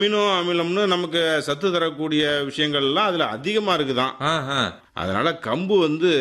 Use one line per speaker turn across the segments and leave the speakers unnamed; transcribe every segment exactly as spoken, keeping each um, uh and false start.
Amino அமிலம்னு நமக்கு சத்து தரக்கூடிய விஷயங்கள்லாம் அதுல அதிகமா இருக்குதான்.
ஆஹா.
அதனால கம்பு வந்து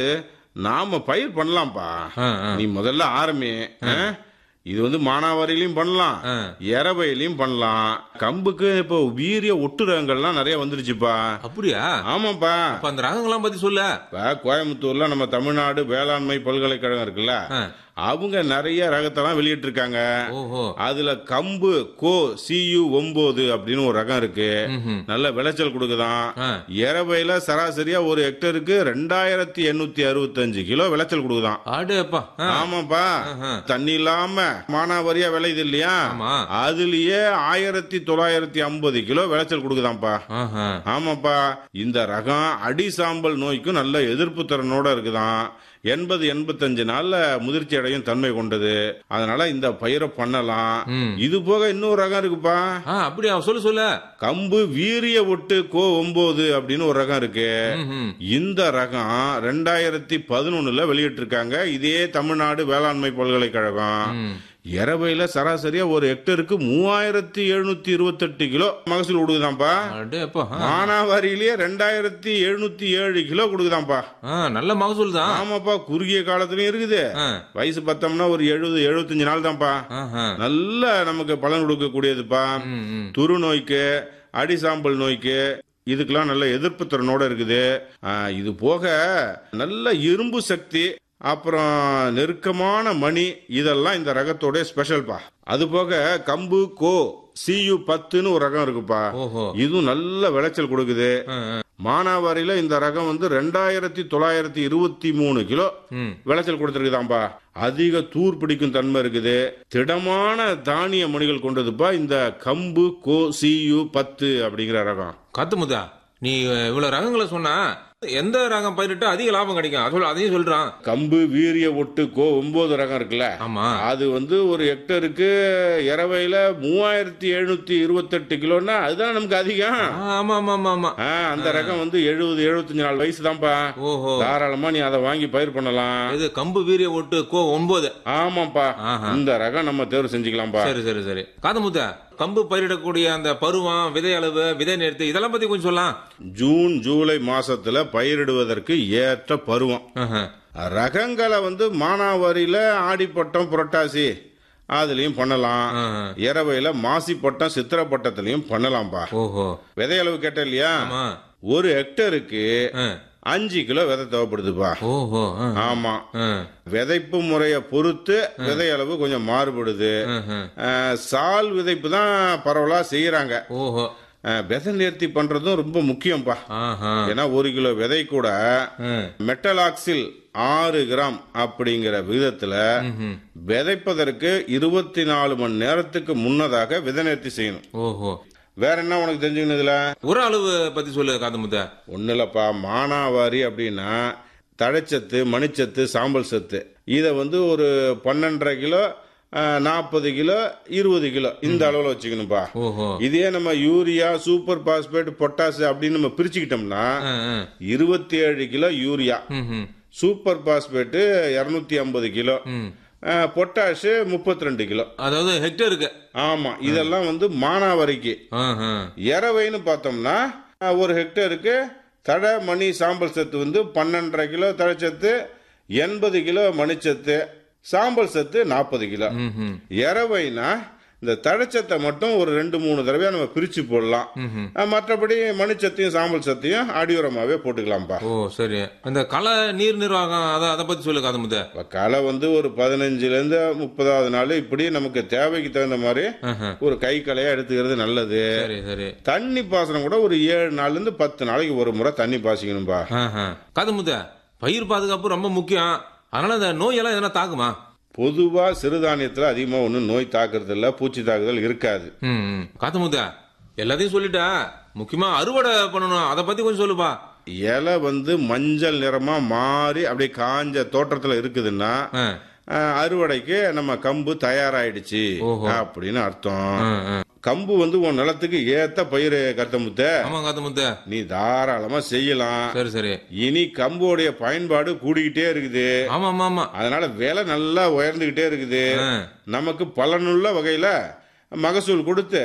நாம பயிர் பண்ணலாம்ப்பா.
ஆ, ஆ.
நீ முதல்ல ஆரம்பி. ஆ? இது வந்து மானாவாரியிலையும் பண்ணலாம்,
ஆ.
எரவையிலையும் பண்ணலாம். கம்புக்கு இப்போ வீரிய ஒட்டு ரகங்கள்லாம் நிறைய வந்துருச்சுப்பா.
அப்படியா?
ஆமாப்பா.
அப்ப அந்த ரகங்கள்லாம் பத்தி சொல்ல.
இப்ப கோயம்புத்தூர்ல நம்ம தமிழ்நாடு வேளாண்மை பல்கலைக்கழகம் இருக்குல்ல,
ஆ.
அவங்க நிறைய ரகத்தெல்லாம் வெளியிட்டு இருக்காங்க.
ஓஹோ.
அதுல கம்பு கோ சியு ஒன்பது அப்படின்னு ஒரு ரகம் இருக்கு.
ம்ஹும்.
நல்ல விளைச்சல் கொடுக்குதான்.
ஆ.
எரவையில சராசரியா ஒரு ஹெக்டருக்கு ரெண்டாயிரத்தி எண்ணூத்தி அறுபத்தஞ்சு கிலோ விளைச்சல் கொடுக்குதான்.
ஆடேப்பா. ஆ.
ஆமாப்பா.
ஆஹா.
தண்ணி இல்லாம மானாவாரியா விளையுது இல்லையா,
ஆமா.
அதுலயே ஆயிரத்தி தொள்ளாயிரத்தி ஐம்பது கிலோ விளைச்சல் கொடுக்குதாம்ப்பா.
ஆஹா.
ஆமாப்பா. இந்த ரகம் அடி சாம்பல் நோய்க்கும் நல்ல எதிர்ப்பு திறனோட இருக்குதான். எண்பது எண்பத்தஞ்சு நாள்ல முதிர்ச்சி அடையும் தன்மை கொண்டது. அதனால இந்த பயிரை பண்ணலாம்.
ம்.
இது போக இன்னொரு ரகம் இருக்குப்பா.
ஆ, அப்படியா? சொல்லு சொல்ல.
கம்பு வீரிய ஒட்டு கோ ஒன்பது அப்படின்னு ஒரு ரகம் இருக்கு.
ம்ஹும்.
இந்த ரகம் ரெண்டாயிரத்தி பதினொன்னுல வெளியிட்டு இருக்காங்க. இதே தமிழ்நாடு வேளாண்மை பல்கலைக்கழகம்.
ம்.
எரவையில சராசரியா ஒரு ஹெக்டருக்கு மூவாயிரத்தி எழுநூத்தி இருபத்தி எட்டு கிலோ மகசூல் கொடுக்குதாம்ப்பா.
அடேப்பா. ஆ.
மானாவாரியிலேயே ரெண்டாயிரத்தி எழுநூத்தி ஏழு கிலோ கொடுக்குதாம்ப்பா.
ஆ, நல்ல மகசூல் தான்.
ஆமாப்பா. குறுகிய காலத்திலயும் இருக்குது.
ஆ.
வயசு பார்த்தோம்னா ஒரு எழுபது எழுபத்தஞ்சு நாள் தான்ப்பா.
ஆஹா.
நல்ல நமக்கு பலன் கொடுக்கக்கூடியதுப்பா.
ம், ம்.
துரு நோய்க்கு, அடிசாம்பல் நோய்க்கு, இதுக்கெல்லாம் நல்ல எதிர்ப்பு திறனோட இருக்குது. ஆ, இது போக நல்ல இரும்பு சக்தி, அப்புறம் நெருக்கமான மணி, இதெல்லாம் இந்த ரகத்தோட ஸ்பெஷல்பா. அது போக கம்பு கோ சியு பத்துன்னு ஒரு ரகம் இருக்குப்பா.
ஓஹோ.
இதுவும் நல்ல விளைச்சல் கொடுக்குது.
ஆ, ஆ.
மானாவாரியில இந்த ரகம் வந்து ரெண்டாயிரத்தி தொள்ளாயிரத்தி இருபத்தி மூணு கிலோ
ம்.
விளைச்சல் கொடுத்துருக்குதாம்பா. அதிக தூர் பிடிக்கும் தன்மை இருக்குது. திடமான தானிய மணிகள் கொண்டதுப்பா இந்த கம்பு கோ சியு பத்து அப்படிங்கிற ரகம்.
காத்துமுதா, நீ இவ்வளவு ரகங்களை சொன்னா எந்த ரகம் பயிரிட்டு அதிக லாபம் கிடைக்கும்? அது சொல்ல, அதையும் சொல்றான்.
கம்பு வீரிய ஒட்டு கோ ஒன்பது ரகம் இருக்குல்ல,
ஆமா.
அது வந்து ஒரு ஹெக்டருக்கு இரவையில மூவாயிரத்தி எழுநூத்தி இருபத்தி எட்டு கிலோன்னா அதுதான் நமக்கு அதிகம்.
ஆ, ஆமா ஆமா ஆமா ஆமா.
ஆ, அந்த ரகம் வந்து எழுபது எழுபத்தஞ்சு நாள் வயசு தான்ப்பா.
ஓஹோ.
தாராளமா நீ அதை வாங்கி பயிர் பண்ணலாம்.
இது கம்பு வீரிய ஒட்டு கோ ஒன்பது.
ஆமாப்பா.
ஆஹா.
இந்த ரகம் நம்ம தேர்வு செஞ்சுக்கலாம்ப்பா.
சரி சரி சரி. காதமுத்தா, கம்பு பயிரிடக்கூடிய அந்த பருவம், விதை அளவு, விதை நேர்த்தி, இதெல்லாம் பத்தி கொஞ்சம் சொல்லலாம்.
ஜூன் ஜூலை மாசத்துல பயிரிடுவதற்கு ஏற்ற பருவம்.
ஆஹா.
ரகங்களை வந்து மானாவாரியில ஆடிப்பட்டம் புரட்டாசி அதுலயும் பண்ணலாம்.
ஆஹா.
இரவையில மாசிப்பட்டம் சித்திரப்பட்டத்திலையும் பண்ணலாம்பா.
ஓஹோ.
விதையளவு கேட்ட இல்லையா,
ஆமா.
ஒரு ஹெக்டருக்கு
ஆ.
அஞ்சு கிலோ விதை தேவைப்படுதுப்பா.
ஓஹோ. ஆ.
ஆமா.
ஆ.
விதைப்பு முறையை பொறுத்து விதையளவு கொஞ்சம் மாறுபடுது.
ஆஹா.
அஹ், சால் விதைப்பு தான் பரவலா செய்யறாங்க.
ஓஹோ.
அஹ், விதை நேர்த்தி பண்றதும் ரொம்ப முக்கியம்பா.
ஆஹா.
ஏன்னா ஒரு கிலோ விதை கூட
ஆ.
மெட்டலாக்சில் ஆறு கிராம் அப்படிங்கிற விதத்துல
ம்ஹும்.
விதைப்பதற்கு இருபத்தி நாலு மணி நேரத்துக்கு முன்னதாக விதை நேர்த்தி செய்யணும்.
ஓஹோ.
வேற என்ன உனக்கு தெரிஞ்சுக்கணும் இதுல?
உர அளவு பத்தி சொல்லு காதமுத்தா.
ஒண்ணு இல்லப்பா. மானாவாரி அப்படின்னா தழைச்சத்து, மணிச்சத்து, சாம்பல் சத்து, இதை வந்து ஒரு பன்னெண்டரை கிலோ, நாற்பது கிலோ, இருபது கிலோ இந்த அளவுல வச்சுக்கணும்பா.
ஓஹோ.
இதே நம்ம யூரியா, சூப்பர் பாஸ்பேட், பொட்டாசு அப்படின்னு நம்ம பிரிச்சுக்கிட்டோம்னா
ஆ, ஆ.
இருபத்தி ஏழு கிலோ யூரியா,
ம்ஹும்.
சூப்பர் பாஸ்பேட் இருநூத்தி ஐம்பது கிலோ,
ம்.
பொட்டாஷு முப்பத்தி ரெண்டு கிலோ.
அதாவது ஹெக்டருக்கு.
ஆமா. இதெல்லாம் வந்து மானாவாரிக்கு.
ஆஹா.
எரவைன்னு பார்த்தோம்னா அஹ், ஒரு ஹெக்டருக்கு தடை மணி சாம்பல் சத்து வந்து பன்னெண்டரை கிலோ தழைச்சத்து, எண்பது கிலோ மணிச்சத்து, சாம்பல் சத்து நாற்பது கிலோ.
ம்ஹும்.
எரவைனா இந்த தழைச்சத்தை மட்டும் ஒரு ரெண்டு மூணு தடவையா நம்ம பிரிச்சு போடலாம்.
ம்ஹும்.
அஹ், மற்றபடி மணிச்சத்தையும் சாம்பல் சத்தையும் அடியுரமாவே போட்டுக்கலாம்ப்பா.
ஓ, சரி. அந்த களை நீர் நிர்வாகம் அத அத பத்தி சொல்லு காதமுத்தா.
இப்ப களை வந்து ஒரு பதினஞ்சுல இருந்து முப்பதாவது நாள் இப்படி நமக்கு தேவைக்கு தகுந்த மாதிரி
ஆஹா.
ஒரு கை களையா எடுத்துக்கிறது நல்லது.
சரி சரி.
தண்ணி பாசனம் கூட ஒரு ஏழு நாள்ல இருந்து பத்து நாளைக்கு ஒரு முறை தண்ணி பாசிக்கணும்பா.
ஆஹா. காதமுத்தா, பயிர் பாதுகாப்பு ரொம்ப முக்கியம். அதனால இந்த நோயெல்லாம் எதனா தாக்குமா?
பொதுவா சிறுதானியத்துல அதிகமா ஒன்றும் நோய் தாக்குறது இல்ல, பூச்சி தாக்குதல் இருக்காது.
ம், ம். காதமுத்தா, எல்லாத்தையும் சொல்லிட்டா, முக்கியமா அறுவடை பண்ணணும், அத பத்தி கொஞ்சம் சொல்லுப்பா.
இலை வந்து மஞ்சள் நிறமா மாறி அப்படியே காஞ்ச தோற்றத்துல இருக்குதுன்னா
ஆ.
அஹ், அறுவடைக்கு நம்ம கம்பு தயாராயிடுச்சு
ஓஹோ.
அப்படின்னு அர்த்தம்.
ஆ, ஆ.
கம்பு வந்து உன் நிலத்துக்கு ஏத்த பயிர் கருத்தமுத்த,
ஆமா காதமுத்தா.
நீ தாராளமா செய்யலாம்.
சரி சரி.
இனி கம்போடைய பயன்பாடு கூடிக்கிட்டே இருக்குது.
ஆமா ஆமா ஆமா.
அதனால விலை நல்லா உயர்ந்துகிட்டே இருக்குது.
ஆ.
நமக்கு பலனுள்ள வகையில மகசூல் கொடுத்து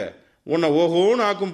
உன்னை ஓஹோன்னு ஆக்கும்